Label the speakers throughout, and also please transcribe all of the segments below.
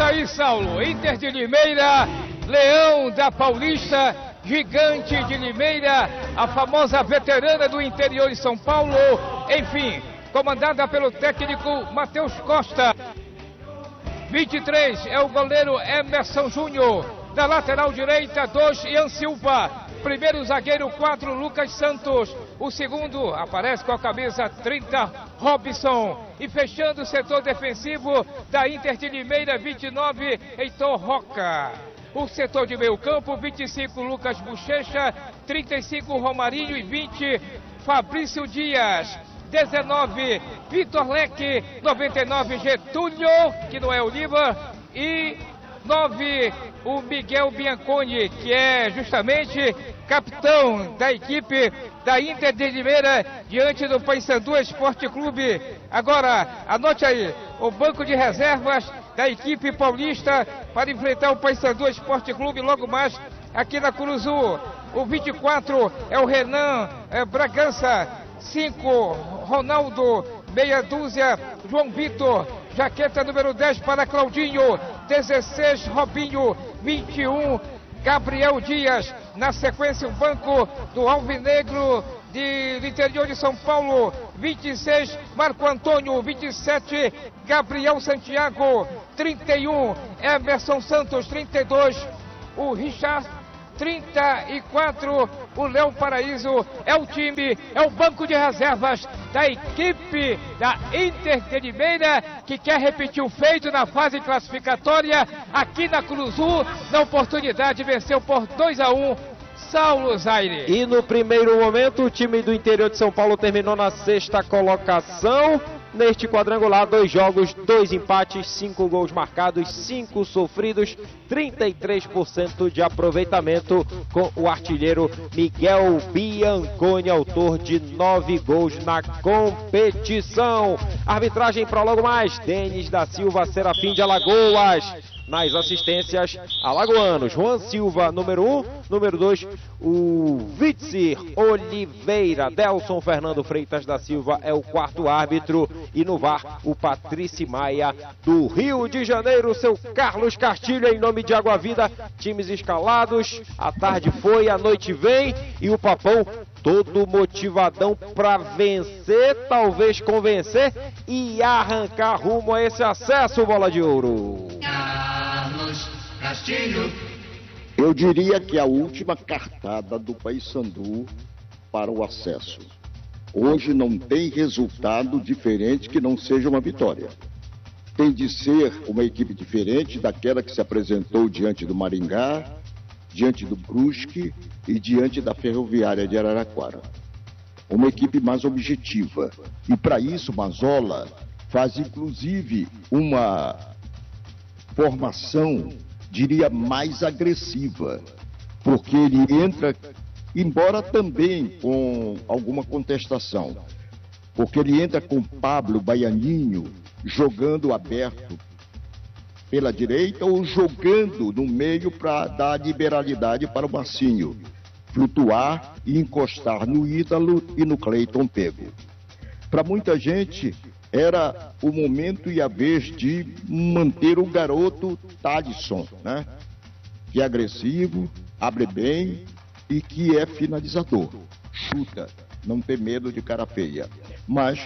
Speaker 1: aí, Saulo. Inter de Limeira, Leão da Paulista, Gigante de Limeira, a famosa veterana do interior de São Paulo, enfim, comandada pelo técnico Matheus Costa. 23 é o goleiro Emerson Júnior. Da lateral direita, 2, Ian Silva. Primeiro zagueiro, 4, Lucas Santos. O segundo aparece com a camisa 30, Robson. E fechando o setor defensivo da Inter de Limeira, 29, Heitor Roca. O setor de meio campo, 25, Lucas Bochecha. 35, Romarinho. E 20, Fabrício Dias. 19, Vitor Leque. 99, Getúlio, que não é Oliva. E 9, o Miguel Bianconi, que é justamente capitão da equipe da Inter de Limeira diante do Paysandu Esporte Clube. Agora, anote aí, o banco de reservas da equipe paulista para enfrentar o Paysandu Esporte Clube logo mais aqui na Curuzu. O 24 é o Renan Bragança, 5, Ronaldo, meia dúzia, João Vitor, jaqueta número 10 para Claudinho, 16, Robinho, 21, Gabriel Dias. Na sequência, o banco do Alvinegro do interior de São Paulo, 26, Marco Antônio, 27, Gabriel Santiago, 31, Emerson Santos, 32, o Richard, 34, o Léo Paraíso. É o time, é o banco de reservas da equipe da Inter de Limeira, que quer repetir o feito na fase classificatória aqui na Curuzu. Na oportunidade, venceu por 2-1 Saulo Zaire.
Speaker 2: E no primeiro momento, o time do interior de São Paulo terminou na 6ª colocação. Neste quadrangular, 2 jogos, 2 empates, 5 gols marcados, 5 sofridos, 33% de aproveitamento com o artilheiro Miguel Bianconi, autor de 9 gols na competição. Arbitragem para logo mais, Denis da Silva, Serafim de Alagoas. Nas assistências, alagoanos, Juan Silva, número 1, número 2, o Vitzer Oliveira. Delson Fernando Freitas da Silva é o 4º árbitro. E no VAR, o Patrício Maia, do Rio de Janeiro, seu Carlos Castilho, em nome de Água Vida. Times escalados, a tarde foi, a noite vem, e o Papão todo motivadão para vencer, talvez convencer e arrancar rumo a esse acesso, Bola de Ouro.
Speaker 3: Eu diria que a última cartada do Paysandu para o acesso. Hoje não tem resultado diferente que não seja uma vitória. Tem de ser uma equipe diferente daquela que se apresentou diante do Maringá, diante do Brusque e diante da Ferroviária de Araraquara. Uma equipe mais objetiva. E para isso, Mazola faz inclusive uma formação, diria, mais agressiva, porque ele entra, embora também com alguma contestação, porque ele entra com Pablo Baianinho jogando aberto pela direita ou jogando no meio para dar liberalidade para o Marcinho flutuar e encostar no Ítalo e no Cleiton Pego. Para muita gente era o momento e a vez de manter o garoto Thalisson, né? Que é agressivo, abre bem e que é finalizador. Chuta, não tem medo de cara feia. Mas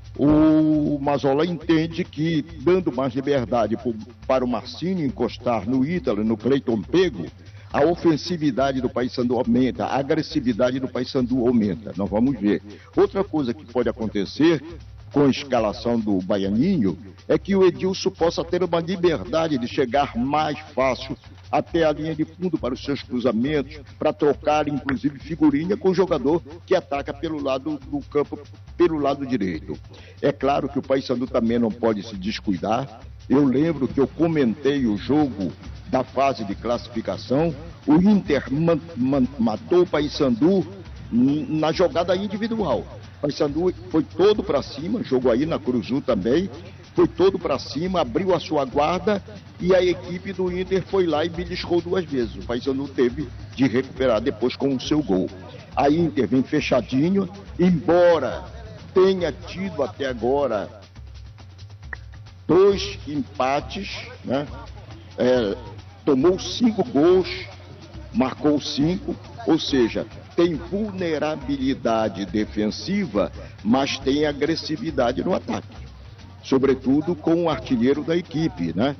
Speaker 3: o Mazola entende que, dando mais liberdade para o Marcinho encostar no Ítalo, no Cleiton Pego, a ofensividade do Paysandu aumenta, a agressividade do Paysandu aumenta. Nós vamos ver. Outra coisa que pode acontecer com a escalação do Baianinho é que o Edilson possa ter uma liberdade de chegar mais fácil até a linha de fundo para os seus cruzamentos, para trocar inclusive figurinha com o jogador que ataca pelo lado do campo, pelo lado direito. É claro que o Paysandu também não pode se descuidar. Eu lembro que eu comentei o jogo da fase de classificação, o Inter matou o Paysandu na jogada individual. O Paysandu foi todo para cima, jogou aí na Curuzu também, foi todo para cima, abriu a sua guarda e a equipe do Inter foi lá e beliscou 2 vezes. O Paysandu teve de recuperar depois com o seu gol. A Inter vem fechadinho, embora tenha tido até agora 2 empates, né? tomou 5 gols, marcou 5, ou seja, tem vulnerabilidade defensiva, mas tem agressividade no ataque. Sobretudo com o artilheiro da equipe, né?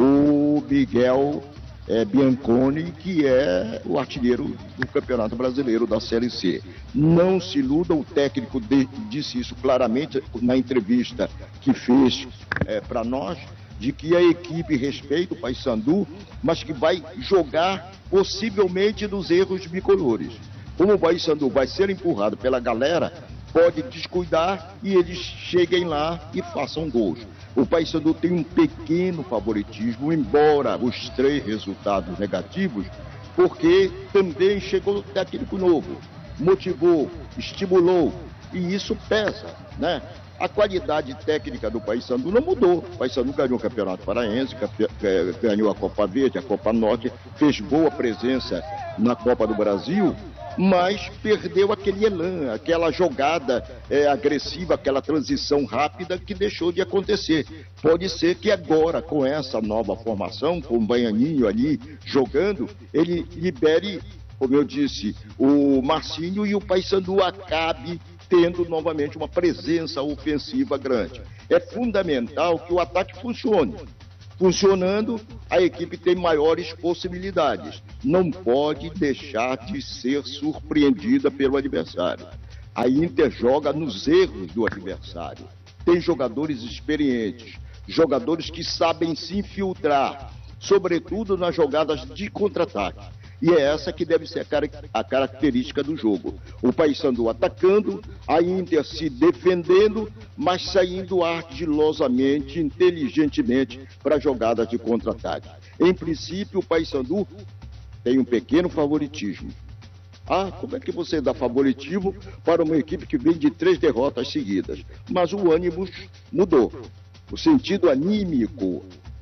Speaker 3: O Miguel Bianconi, que é o artilheiro do Campeonato Brasileiro da Série C. Não se iluda, o técnico disse isso claramente na entrevista que fez para nós, de que a equipe respeita o Paysandu, mas que vai jogar possivelmente nos erros bicolores. Como o Paysandu vai ser empurrado pela galera, pode descuidar e eles cheguem lá e façam gols. O Paysandu tem um pequeno favoritismo, embora os 3 resultados negativos, porque também chegou técnico novo, motivou, estimulou, e isso pesa, né? A qualidade técnica do Paysandu não mudou. O Paysandu ganhou o Campeonato Paraense, ganhou a Copa Verde, a Copa Norte, fez boa presença na Copa do Brasil, mas perdeu aquele elan, aquela jogada agressiva, aquela transição rápida que deixou de acontecer. Pode ser que agora, com essa nova formação, com o Baianinho ali jogando, ele libere, como eu disse, o Marcinho e o Paysandu acabe tendo novamente uma presença ofensiva grande. É fundamental que o ataque funcione. Funcionando, a equipe tem maiores possibilidades. Não pode deixar de ser surpreendida pelo adversário. A Inter joga nos erros do adversário. Tem jogadores experientes, jogadores que sabem se infiltrar, sobretudo nas jogadas de contra-ataque. E é essa que deve ser a característica do jogo. O Paysandu atacando, a Inter se defendendo, mas saindo ardilosamente, inteligentemente para jogadas de contra-ataque. Em princípio, o Paysandu tem um pequeno favoritismo. Como é que você dá favoritismo para uma equipe que vem de 3 derrotas seguidas? Mas o ânimo mudou. O sentido anímico,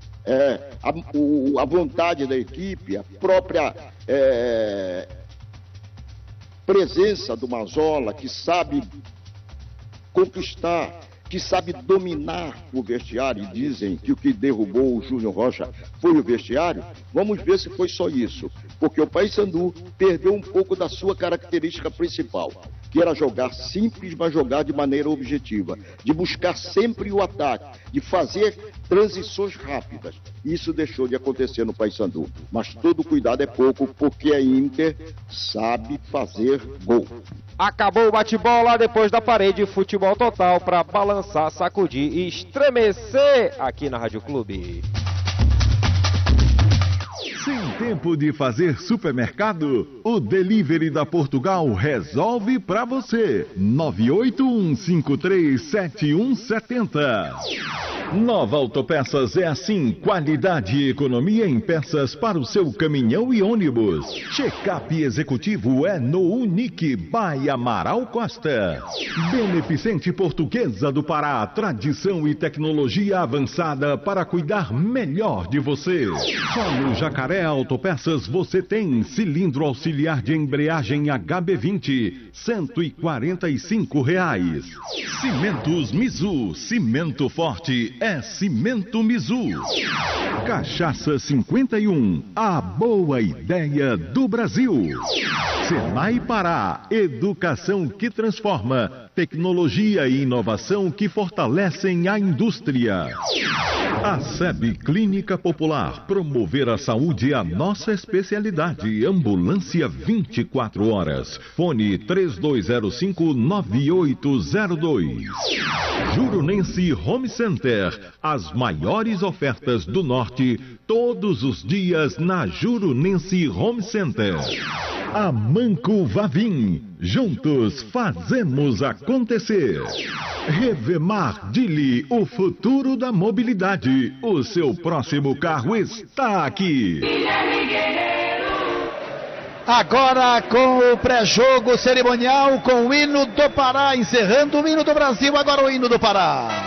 Speaker 3: a vontade da equipe, a própria presença do Mazola, que sabe conquistar, que sabe dominar o vestiário, e dizem que o que derrubou o Júnior Rocha foi o vestiário. Vamos ver se foi só isso, porque o Paysandu perdeu um pouco da sua característica principal, que era jogar simples, mas jogar de maneira objetiva, de buscar sempre o ataque, de fazer transições rápidas. Isso deixou de acontecer no Paysandu, mas todo cuidado é pouco, porque a Inter sabe fazer gol.
Speaker 2: Acabou o bate-bola depois da parede, futebol total para balançar, sacudir e estremecer aqui na Rádio Clube.
Speaker 4: Sem tempo de fazer supermercado? O Delivery da Portugal resolve para você. 981537170. Nova Autopeças é assim, qualidade e economia em peças para o seu caminhão e ônibus. Check-up executivo é no Unique by Amaral Costa. Beneficente Portuguesa do Pará, tradição e tecnologia avançada para cuidar melhor de você. Só no Jacaré Autopeças você tem cilindro auxiliar de embreagem HB20, R$145. Cimentos Mizu, cimento forte é Cimento Mizu. Cachaça 51, a boa ideia do Brasil. Senai Pará, educação que transforma, tecnologia e inovação que fortalecem a indústria. A SEB Clínica Popular, promover a saúde é a nossa especialidade. Ambulância 24 horas. Fone 3205-9802. Jurunense Home Center, as maiores ofertas do Norte, todos os dias na Jurunense Home Center. Amanco Vavim, juntos fazemos acontecer. Revemar Dili, o futuro da mobilidade. O seu próximo carro está aqui.
Speaker 5: Agora com o pré-jogo cerimonial, com o hino do Pará, encerrando o hino do Brasil, agora o hino do Pará.